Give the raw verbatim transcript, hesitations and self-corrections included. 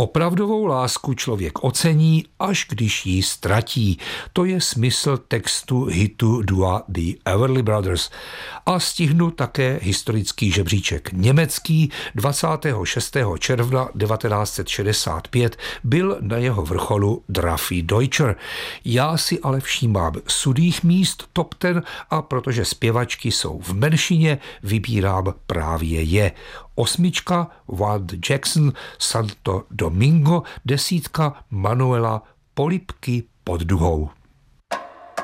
Opravdovou lásku člověk ocení, až když ji ztratí. To je smysl textu hitu dua The Everly Brothers. A stihnu také historický žebříček německý. dvacátého šestého června devatenáct set šedesát pět byl na jeho vrcholu Draffy Deutscher. Já si ale všímám sudých míst top deset a protože zpěvačky jsou v menšině, vybírám právě je. Osmička Wanda Jackson, Santo Domingo, desítka Manuela Polibky pod duhou.